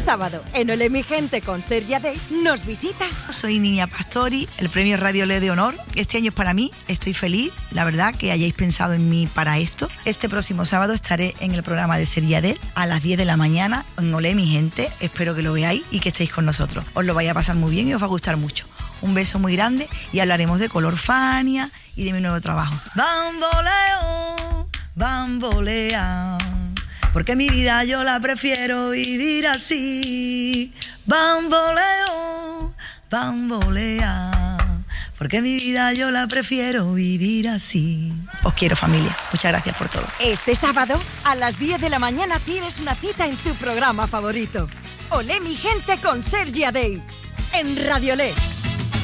sábado, en Olé mi gente con Sergia Day, nos visita. Soy Niña Pastori, el premio Radio Olé de Honor. Este año es para mí, estoy feliz, la verdad, que hayáis pensado en mí para esto. Este próximo sábado estaré en el programa de Sergia Day a las 10 de la mañana en Olé mi gente. Espero que lo veáis y que estéis con nosotros. Os lo vais a pasar muy bien y os va a gustar mucho. Un beso muy grande y hablaremos de Color Fania y de mi nuevo trabajo. Bamboleo, bambolea, porque mi vida yo la prefiero vivir así. Bamboleo, bambolea, porque mi vida yo la prefiero vivir así. Os quiero, familia. Muchas gracias por todo. Este sábado, a las 10 de la mañana, tienes una cita en tu programa favorito. Olé mi gente con Sergia Day, en Radio Olé.